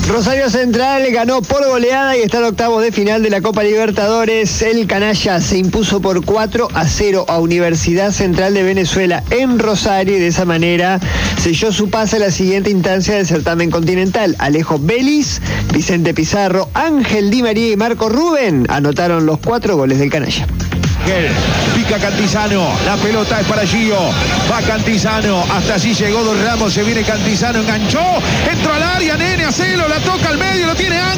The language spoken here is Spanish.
Rosario Central ganó por goleada y está en octavos de final de la Copa Libertadores. El canalla se impuso por 4-0 a Universidad Central de Venezuela en Rosario y de esa manera selló su pase a la siguiente instancia del certamen continental. Alejo Vélez, Vicente Pizarro, Ángel Di María y Marco Rubén anotaron los 4 goles del canalla. Pica Cantizano, la pelota es para Gio, va Cantizano, hasta allí llegó Dos Ramos, se viene Cantizano, enganchó, entró al área, Nene, hacelo, la toca al medio, lo tiene Ángel.